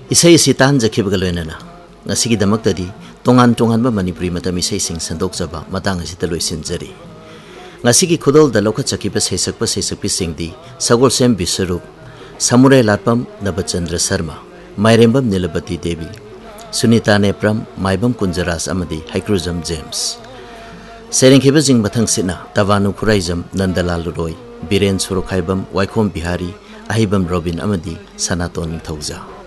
isai si tanjakhibga loinana ngasigi damaktadi tongan tongan ba manipuri matam isai sing sandokjaba matang asita loisinjari ngasigi khudol da lokha chakiba seisakpa seisakpi singdi sagol sem bisarup samurai latpam nabachandra sharma mairembam nilabati devi sunita nepram maibam kunjaras amadi haikrujam james serengkhiba jing mathang sina tawanu khuraijam nandalal roy biren surokhaibam waikhom bihari ahibam robin amadi sanaton thauja